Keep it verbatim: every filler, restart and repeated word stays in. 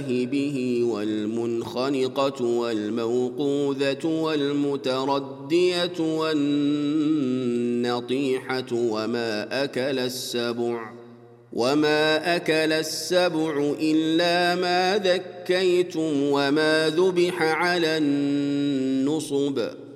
به والمنخنقة والموقوذة والمتردية والنطيحة وما أكل السبع وما أكل السبع إلا ما ذكيتم وما ذبح على النصب